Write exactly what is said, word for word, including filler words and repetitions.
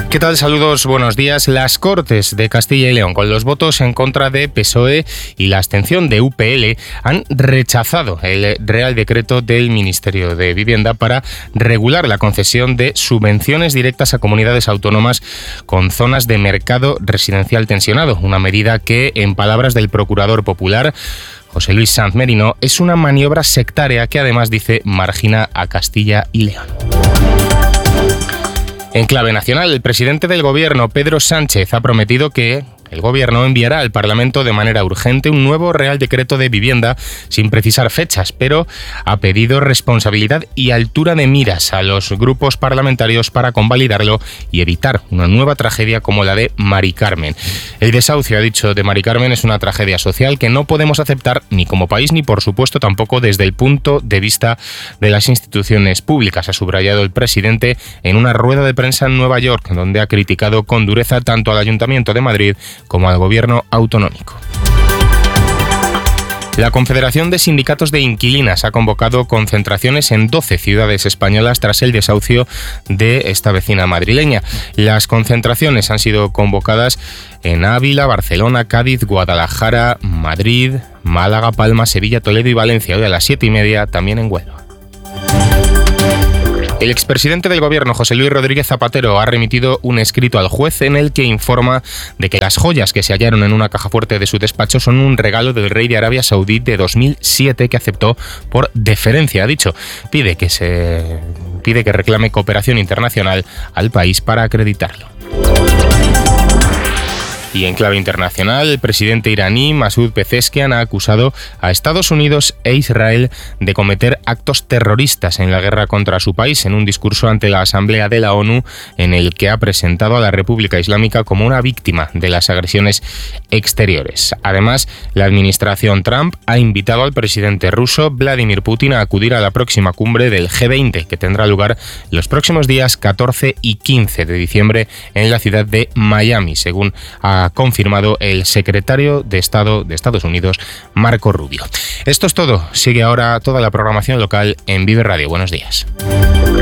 ¿Qué tal? Saludos, buenos días. Las Cortes de Castilla y León, con los votos en contra de P S O E y la abstención de U P L, han rechazado el Real Decreto del Ministerio de Vivienda para regular la concesión de subvenciones directas a comunidades autónomas con zonas de mercado residencial tensionado, una medida que, en palabras del Procurador Popular, José Luis Sanz Merino, es una maniobra sectaria que además, dice, margina a Castilla y León. En clave nacional, el presidente del Gobierno, Pedro Sánchez, ha prometido que el Gobierno enviará al Parlamento de manera urgente un nuevo Real Decreto de Vivienda sin precisar fechas, pero ha pedido responsabilidad y altura de miras a los grupos parlamentarios para convalidarlo y evitar una nueva tragedia como la de Mari Carmen. El desahucio, ha dicho, de Mari Carmen es una tragedia social que no podemos aceptar ni como país ni, por supuesto, tampoco desde el punto de vista de las instituciones públicas, ha subrayado el presidente en una rueda de prensa en Nueva York, donde ha criticado con dureza tanto al Ayuntamiento de Madrid como al Gobierno autonómico. La Confederación de Sindicatos de Inquilinas ha convocado concentraciones en doce ciudades españolas tras el desahucio de esta vecina madrileña. Las concentraciones han sido convocadas en Ávila, Barcelona, Cádiz, Guadalajara, Madrid, Málaga, Palma, Sevilla, Toledo y Valencia. Hoy a las siete y media también en Huelva. El expresidente del Gobierno, José Luis Rodríguez Zapatero, ha remitido un escrito al juez en el que informa de que las joyas que se hallaron en una caja fuerte de su despacho son un regalo del rey de Arabia Saudí de dos mil siete que aceptó por deferencia. Ha dicho, pide que se pide que reclame cooperación internacional al país para acreditarlo. Y en clave internacional, el presidente iraní Masoud Pezeshkian ha acusado a Estados Unidos e Israel de cometer actos terroristas en la guerra contra su país, en un discurso ante la Asamblea de la ONU en el que ha presentado a la República Islámica como una víctima de las agresiones exteriores. Además, la administración Trump ha invitado al presidente ruso Vladimir Putin a acudir a la próxima cumbre del G veinte, que tendrá lugar los próximos días catorce y quince de diciembre en la ciudad de Miami, según ha ha confirmado el secretario de Estado de Estados Unidos, Marco Rubio. Esto es todo. Sigue ahora toda la programación local en Vive Radio. Buenos días.